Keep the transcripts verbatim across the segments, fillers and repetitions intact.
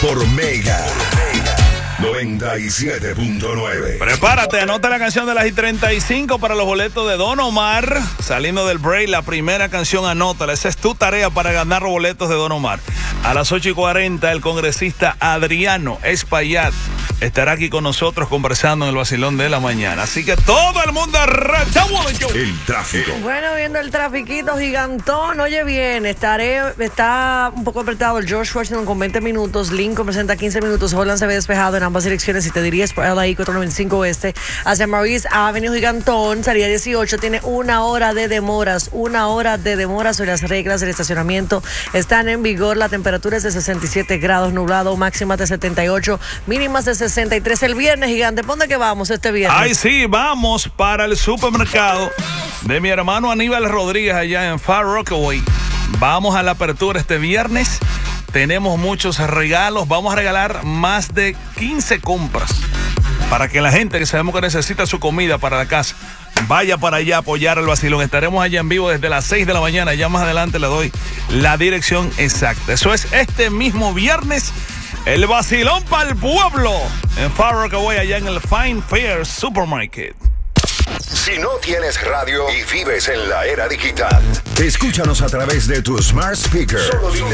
por Mega noventa y siete punto nueve. Prepárate, anota la canción de las y treinta y cinco para los boletos de Don Omar. Saliendo del break, la primera canción, anótala. Esa es tu tarea para ganar los boletos de Don Omar. A las ocho y cuarenta, el congresista Adriano Espaillat estará aquí con nosotros conversando en el vacilón de la mañana. Así que todo el mundo arranca. El tráfico. Bueno, viendo el trafiquito gigantón, oye bien, estaré, está un poco apretado el George Washington con veinte minutos, Lincoln presenta quince minutos, Holland se ve despejado en ambas direcciones, y te dirías por L A cuatrocientos noventa y cinco Oeste hacia Maurice Avenue gigantón, salida dieciocho, tiene una hora de demoras, una hora de demoras. Hoy las reglas del estacionamiento están en vigor, la temperatura es de sesenta y siete grados, nublado, máximas de setenta y ocho, mínimas de sesenta y tres. El viernes, gigante, ¿por dónde que vamos este viernes? Ay, sí, vamos para el supermercado de mi hermano Aníbal Rodríguez allá en Far Rockaway. Vamos a la apertura este viernes. Tenemos muchos regalos. Vamos a regalar más de quince compras para que la gente que sabemos que necesita su comida para la casa vaya para allá a apoyar al vacilón. Estaremos allá en vivo desde las seis de la mañana. Ya más adelante le doy la dirección exacta. Eso es este mismo viernes. El vacilón para el pueblo en Far Rockaway, allá en el Fine Fair Supermarket. Si no tienes radio y vives en la era digital, escúchanos a través de tu smart speaker. Solo dile: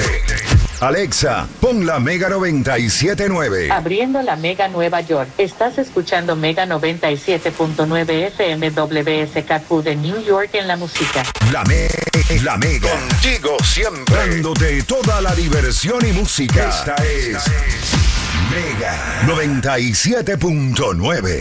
Alexa, pon la Mega noventa y siete punto nueve. Abriendo la Mega Nueva York. Estás escuchando Mega noventa y siete punto nueve F M W S K Q de New York en la música. La, me la Mega. Contigo siempre. Dándote toda la diversión y música. Esta es Mega noventa y siete punto nueve.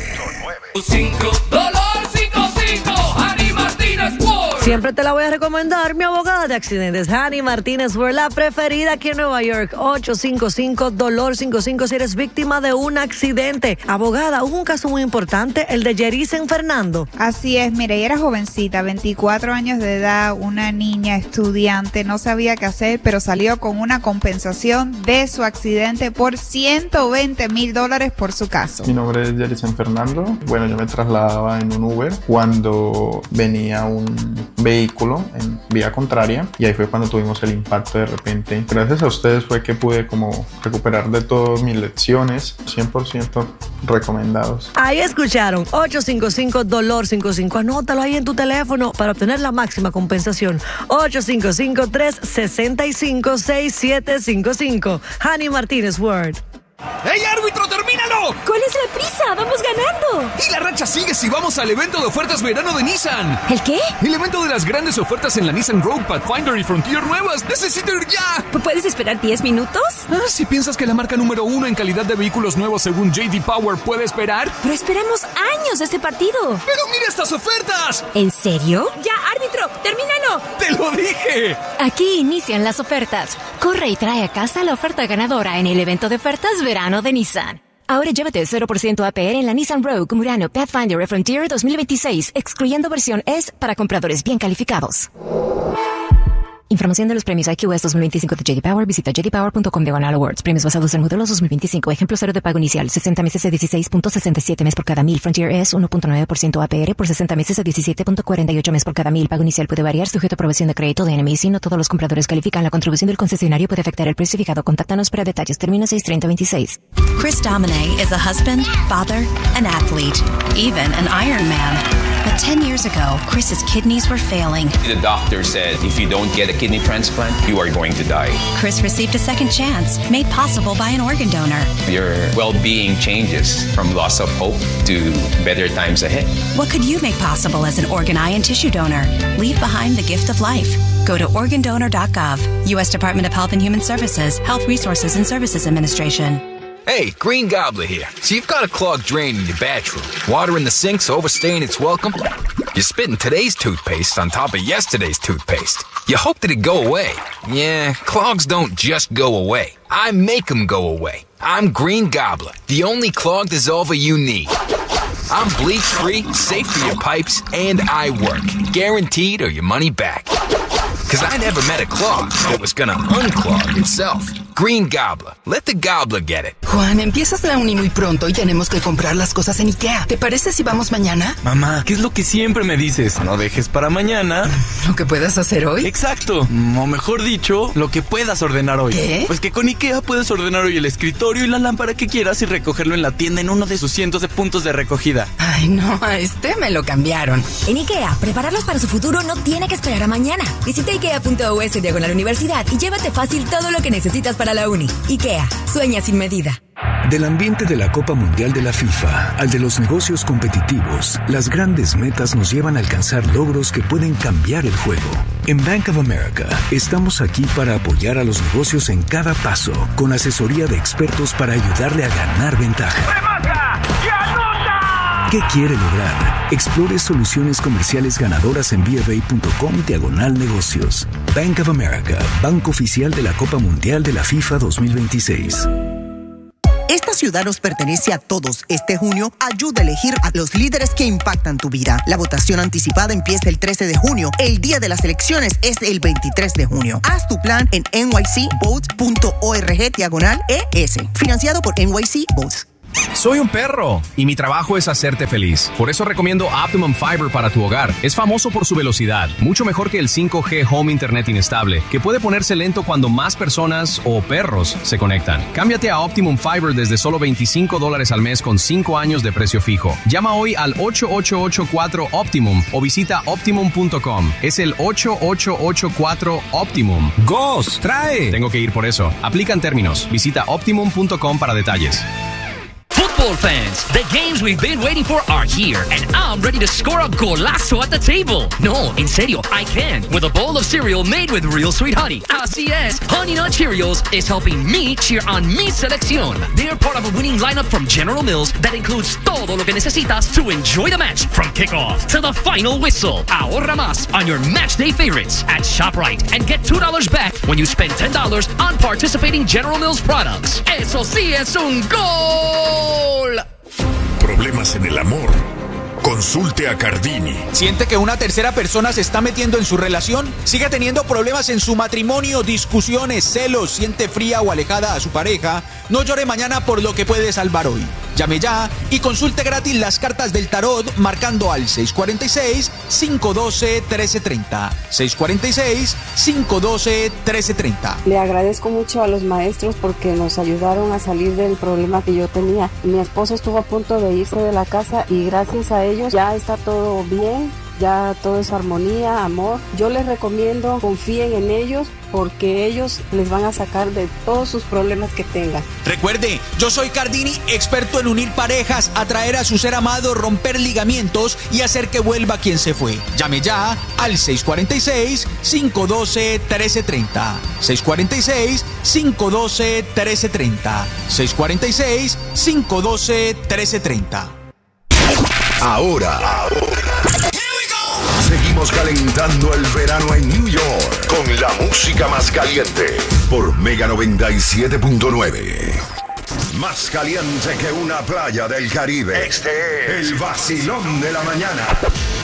cinco, dolor cinco cinco, Hani Martínez World. Siempre te la voy a recomendar, mi abogada de accidentes, Hani Martínez World, la preferida aquí en Nueva York. Ocho cinco cinco, dolor cinco cinco si eres víctima de un accidente. Abogada, hubo un caso muy importante, el de Yerisen Fernando. Así es, mire, ella era jovencita, veinticuatro años de edad, una niña estudiante, no sabía qué hacer, pero salió con una compensación de su accidente por ciento veinte mil dólares por su caso. Mi nombre es Yerisen Fernando. Bueno, yo me trasladaba en un Uber cuando venía un vehículo en vía contraria y ahí fue cuando tuvimos el impacto de repente. Gracias a ustedes fue que pude como recuperar de todas mis lecciones, cien por ciento recomendados. Ahí escucharon, ocho cinco cinco, dolor cinco cinco, anótalo ahí en tu teléfono para obtener la máxima compensación. Ocho cinco cinco, tres seis cinco, seis siete cinco cinco. Hani Martínez World. ¡Ey, árbitro, termínalo! ¿Cuál es la prisa? ¡Vamos ganando! Y la racha sigue si vamos al evento de ofertas verano de Nissan. ¿El qué? El evento de las grandes ofertas en la Nissan Rogue, Pathfinder y Frontier nuevas. ¡Necesito ir ya! ¿Puedes esperar diez minutos? Ah, si piensas que la marca número uno en calidad de vehículos nuevos según J D Power puede esperar. Pero esperamos años de este partido. ¡Pero mira estas ofertas! ¿En serio? ¡Ya, árbitro! ¡Termínalo! ¡Te lo dije! Aquí inician las ofertas. Corre y trae a casa la oferta ganadora en el evento de ofertas verano de Nissan. Ahora llévate cero por ciento A P R en la Nissan Rogue, Murano, Pathfinder y Frontier dos mil veintiséis, excluyendo versión S para compradores bien calificados. Información de los premios I Q S dos mil veinticinco de J D Power. Visita j d power punto com diagonal awards. Premios basados en modelos dos mil veinticinco. Ejemplo cero de pago inicial. sesenta meses de dieciséis punto sesenta y siete mes por cada mil. Frontier S uno punto nueve por ciento A P R por sesenta meses de diecisiete punto cuarenta y ocho mes por cada mil. Pago inicial puede variar sujeto a aprobación de crédito de N M I C. No todos los compradores califican. La contribución del concesionario puede afectar el precio fijado. Contáctanos para detalles. Termina seis treinta veintiséis. Chris Domine is a husband, father, an athlete, even an Ironman. But ten years ago, Chris's kidneys were failing. The doctor said if you don't get a kidney transplant, you are going to die. Chris received a second chance, made possible by an organ donor. Your well-being changes from loss of hope to better times ahead. What could you make possible as an organ, eye, and tissue donor? Leave behind the gift of life. Go to organ donor dot gov. U S Department of Health and Human Services, Health Resources and Services Administration. Hey, Green Gobbler here. So you've got a clogged drain in your bathroom. Water in the sink's overstaying its welcome. You're spitting today's toothpaste on top of yesterday's toothpaste. You hope that it go away. Yeah, clogs don't just go away. I make them go away. I'm Green Gobbler, the only clog dissolver you need. I'm bleach-free, safe for your pipes, and I work. Guaranteed or your money back. Because I never met a clog that was gonna unclog itself. Green Gobbler. Let the gobbler get it. Juan, empiezas la uni muy pronto y tenemos que comprar las cosas en IKEA. ¿Te parece si vamos mañana? Mamá, ¿qué es lo que siempre me dices? No dejes para mañana ¿lo que puedas hacer hoy? Exacto. O mejor dicho, lo que puedas ordenar hoy. ¿Qué? Pues que con IKEA puedes ordenar hoy el escritorio y la lámpara que quieras y recogerlo en la tienda en uno de sus cientos de puntos de recogida. Ay, no, a este me lo cambiaron. En IKEA, prepararlos para su futuro no tiene que esperar a mañana. Visita ikea.us diagonal universidad y llévate fácil todo lo que necesitas para la uni. IKEA, sueña sin medida. Del ambiente de la Copa Mundial de la FIFA al de los negocios competitivos, las grandes metas nos llevan a alcanzar logros que pueden cambiar el juego. En Bank of America, estamos aquí para apoyar a los negocios en cada paso, con asesoría de expertos para ayudarle a ganar ventaja. ¿Qué quiere lograr? Explore soluciones comerciales ganadoras en bfa.com diagonal negocios. Bank of America, banco oficial de la Copa Mundial de la FIFA dos mil veintiséis. Esta ciudad nos pertenece a todos. Este junio, ayuda a elegir a los líderes que impactan tu vida. La votación anticipada empieza el trece de junio. El día de las elecciones es el veintitrés de junio. Haz tu plan en n y c vote punto org diagonal E S. Financiado por N Y C Votes. Soy un perro y mi trabajo es hacerte feliz. Por eso recomiendo Optimum Fiber para tu hogar. Es famoso por su velocidad, mucho mejor que el cinco G Home Internet inestable, que puede ponerse lento cuando más personas o perros se conectan. Cámbiate a Optimum Fiber desde solo veinticinco dólares al mes con cinco años de precio fijo. Llama hoy al ocho ocho ocho cuatro Optimum o visita optimum punto com. Es el ocho ocho ocho cuatro Optimum. ¡Gos! ¡Trae! Tengo que ir por eso. Aplican términos. Visita optimum punto com para detalles. Football fans, the games we've been waiting for are here, and I'm ready to score a golazo at the table. No, en serio, I can, with a bowl of cereal made with real sweet honey. Así es, Honey Nut Cheerios is helping me cheer on mi selección. They're part of a winning lineup from General Mills that includes todo lo que necesitas to enjoy the match, from kickoff to the final whistle. Ahorra más on your match day favorites at ShopRite and get two dollars back when you spend ten dollars on participating General Mills products. Eso sí es un gol. Problemas en el amor. Consulte a Cardini. ¿Siente que una tercera persona se está metiendo en su relación? ¿Sigue teniendo problemas en su matrimonio, discusiones, celos, siente fría o alejada a su pareja? No llore mañana por lo que puede salvar hoy. Llame ya y consulte gratis las cartas del tarot marcando al seis cuatro seis, cinco uno dos, uno tres tres cero. seis cuatro seis, cinco uno dos, uno tres tres cero. Le agradezco mucho a los maestros porque nos ayudaron a salir del problema que yo tenía. Mi esposo estuvo a punto de irse de la casa y gracias a ellos ya está todo bien, ya todo es armonía, amor. Yo les recomiendo, confíen en ellos porque ellos les van a sacar de todos sus problemas que tengan. Recuerde, yo soy Cardini, experto en unir parejas, atraer a su ser amado, romper ligamientos y hacer que vuelva quien se fue. Llame ya al seis cuatro seis, cinco uno dos, uno tres tres cero. seis cuatro seis, cinco uno dos, uno tres tres cero. seis cuatro seis, cinco uno dos, uno tres tres cero. Ahora, ahora, seguimos calentando el verano en New York con la música más caliente por Mega noventa y siete punto nueve. Más caliente que una playa del Caribe. Este es el vacilón de la mañana.